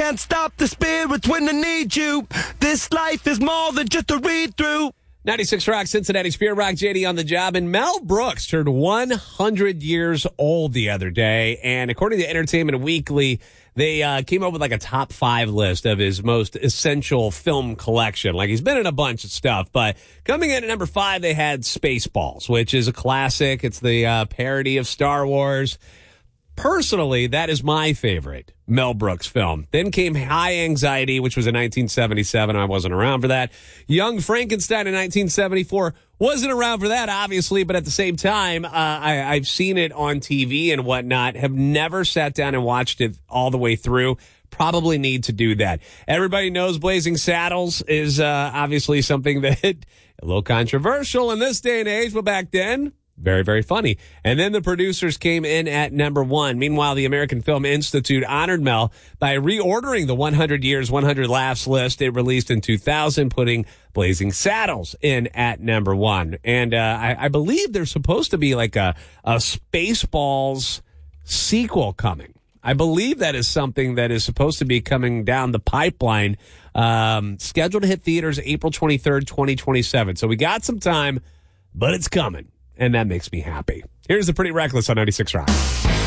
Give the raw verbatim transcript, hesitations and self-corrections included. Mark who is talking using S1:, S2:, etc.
S1: can't stop the spirits when they need you. This life is more than just a read-through.
S2: ninety-six Rock, Cincinnati Spirit Rock, J D on the job. And Mel Brooks turned one hundred years old the other day. And according to Entertainment Weekly, they uh, came up with like a top five list of his most essential film collection. Like, he's been in a bunch of stuff. But coming in at number five, they had Spaceballs, which is a classic. It's the uh, parody of Star Wars. Personally, that is my favorite Mel Brooks film. Then came High Anxiety, which was in nineteen seventy-seven. I wasn't around for that. Young Frankenstein in nineteen seventy-four. Wasn't around for that, obviously, but at the same time, uh, I, I've seen it on T V and whatnot. Have never sat down and watched it all the way through. Probably need to do that. Everybody knows Blazing Saddles is uh, obviously something that a little controversial in this day and age, but back then, very, very funny. And then the producers came in at number one. Meanwhile, the American Film Institute honored Mel by reordering the one hundred Years, one hundred Laughs list it released in two thousand, putting Blazing Saddles in at number one. And uh, I, I believe there's supposed to be like a, a Spaceballs sequel coming. I believe that is something that is supposed to be coming down the pipeline, um, scheduled to hit theaters April twenty-third, twenty twenty-seven. So we got some time, but it's coming. And that makes me happy. Here's the Pretty Reckless on ninety-six Rock.